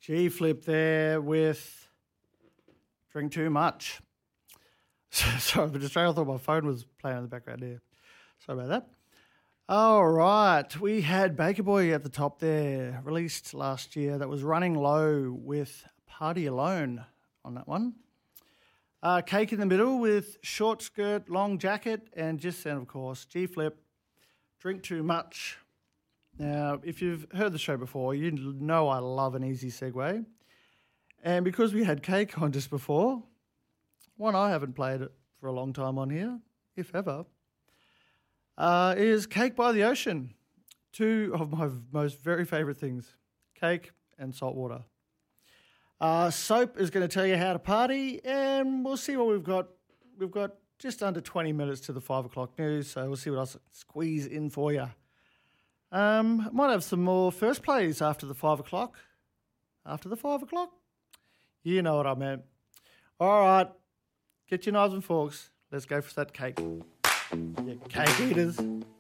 G Flip there with Drink Too Much. Sorry, but just I thought my phone was playing in the background there. Sorry about that. All right, we had Baker Boy at the top there, released last year. That was Running Low with Party Alone on that one. Cake in the middle with Short Skirt, Long Jacket, and just then, of course, G Flip, Drink Too Much. Now, if you've heard the show before, you know I love an easy segue. And because we had Cake on just before, one I haven't played it for a long time on here, if ever, is Cake by the Ocean. Two of my most very favourite things, cake and salt water. Soap is going to tell you how to party, and we'll see what we've got. We've got just under 20 minutes to the 5 o'clock news, so we'll see what else I can squeeze in for you. Might have some more first plays after the 5 o'clock. After the 5 o'clock? You know what I meant. All right, get your knives and forks. Let's go for that cake. You cake eaters.